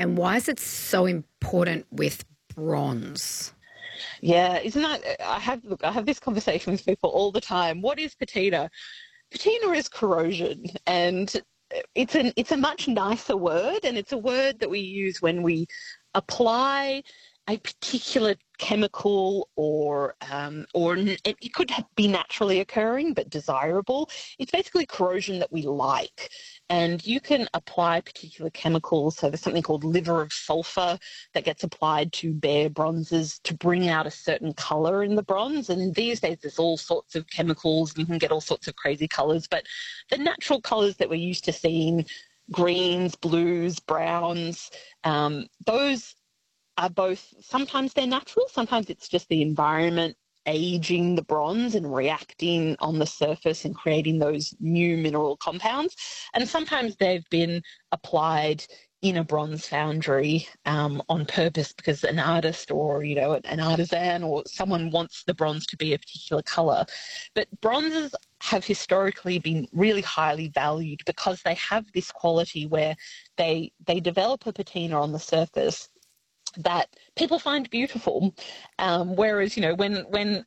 and why is it so important with bronze? Yeah, isn't that? I have this conversation with people all the time. What is patina? Patina is corrosion, and it's a much nicer word, and it's a word that we use when we apply a particular chemical or it could be naturally occurring but desirable. It's basically corrosion that we like, and you can apply particular chemicals. So there's something called liver of sulfur that gets applied to bare bronzes to bring out a certain color in the bronze. And these days there's all sorts of chemicals and you can get all sorts of crazy colors, but the natural colors that we're used to seeing, greens, blues, browns, those are both, sometimes they're natural, sometimes it's just the environment aging the bronze and reacting on the surface and creating those new mineral compounds. And sometimes they've been applied in a bronze foundry on purpose because an artist or, an artisan or someone wants the bronze to be a particular colour. But bronzes have historically been really highly valued because they have this quality where they develop a patina on the surface that people find beautiful, whereas when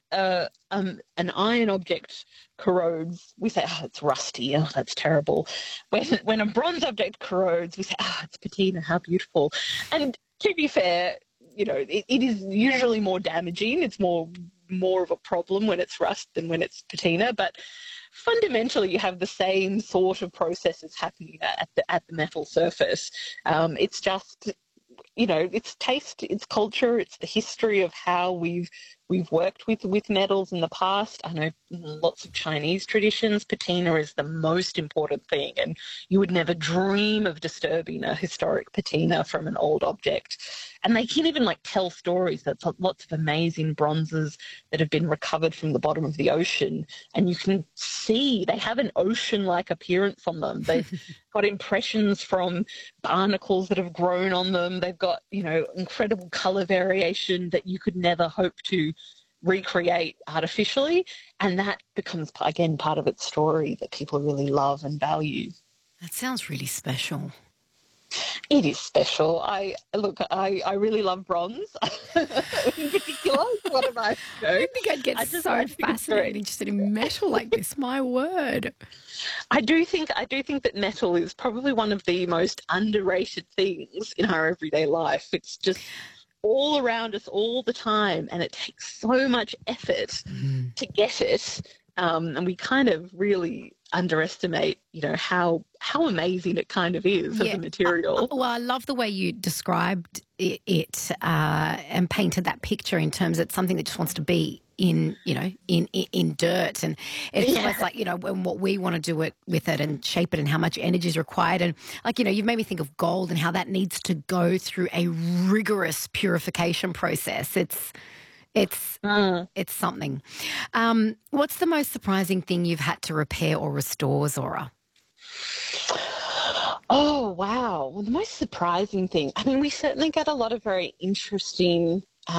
an iron object corrodes, we say, "Oh, it's rusty. Oh, that's terrible." When a bronze object corrodes, we say, "Oh, it's patina. How beautiful." And to be fair, it is usually more damaging. It's more of a problem when it's rust than when it's patina, but fundamentally you have the same sort of processes happening at the metal surface. It's just it's taste, it's culture, it's the history of how we've worked with metals in the past. I know lots of Chinese traditions, patina is the most important thing, and you would never dream of disturbing a historic patina from an old object. And they can even tell stories. There's lots of amazing bronzes that have been recovered from the bottom of the ocean, and you can see they have an ocean-like appearance on them. They've got impressions from barnacles that have grown on them. They've got, incredible colour variation that you could never hope to recreate artificially. And that becomes, again, part of its story that people really love and value. That sounds really special. It is special. I really love bronze in particular. What am I? I think I'd get so fascinated and interested in metal like this. My word. I do think that metal is probably one of the most underrated things in our everyday life. It's just all around us all the time, and it takes so much effort to get it. And we kind of really underestimate, how amazing it kind of is as a material. Well, I love the way you described it and painted that picture in terms of it's something that just wants to be in dirt, and it's almost like when what we want to do with it and shape it and how much energy is required, and you've made me think of gold and how that needs to go through a rigorous purification process. It's something. What's the most surprising thing you've had to repair or restore, Zora? Oh, wow. Well, the most surprising thing, we certainly get a lot of very interesting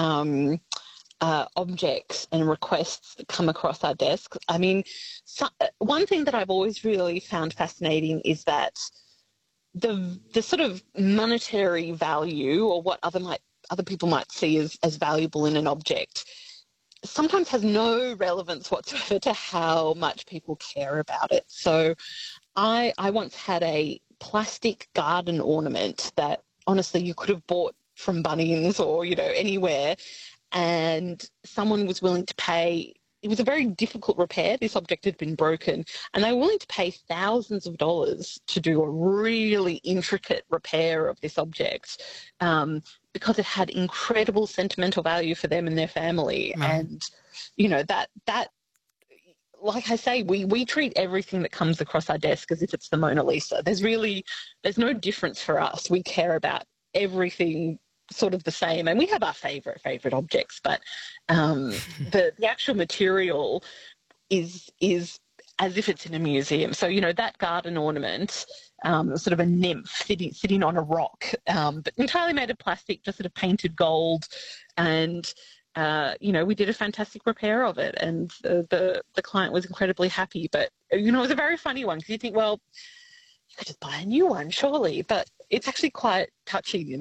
objects and requests that come across our desks. One thing that I've always really found fascinating is that the sort of monetary value, or what other people might see as valuable in an object, sometimes has no relevance whatsoever to how much people care about it. So I once had a plastic garden ornament that honestly you could have bought from Bunnings or, anywhere, and someone was willing to pay. It was a very difficult repair. This object had been broken, and they were willing to pay thousands of dollars to do a really intricate repair of this object because it had incredible sentimental value for them and their family. And, that like I say, we treat everything that comes across our desk as if it's the Mona Lisa. There's no difference for us. We care about everything sort of the same, and we have our favorite objects, but the actual material is as if it's in a museum. So that garden ornament, sort of a nymph sitting on a rock, but entirely made of plastic, just sort of painted gold, and we did a fantastic repair of it, and the client was incredibly happy. But it was a very funny one because you think, well, you could just buy a new one surely, but it's actually quite touching,